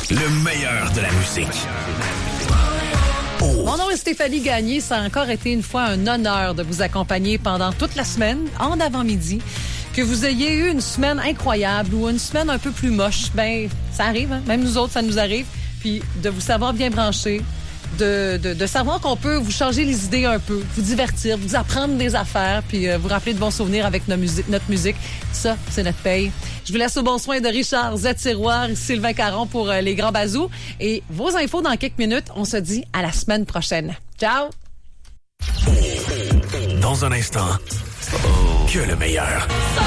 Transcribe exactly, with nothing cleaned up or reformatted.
Le meilleur de la musique. Oh. Mon nom est Stéphanie Gagné. Ça a encore été une fois un honneur de vous accompagner pendant toute la semaine, en avant-midi. Que vous ayez eu une semaine incroyable ou une semaine un peu plus moche, ben ça arrive, hein? Même nous autres, ça nous arrive. Puis de vous savoir bien branché, de, de, de savoir qu'on peut vous changer les idées un peu, vous divertir, vous apprendre des affaires, puis euh, vous rappeler de bons souvenirs avec notre musique. Notre musique. Ça, c'est notre paye. Je vous laisse au bon soin de Richard Z-Tiroir et Sylvain Caron pour euh, les grands bazous. Et vos infos dans quelques minutes. On se dit à la semaine prochaine. Ciao! Dans un instant, que le meilleur.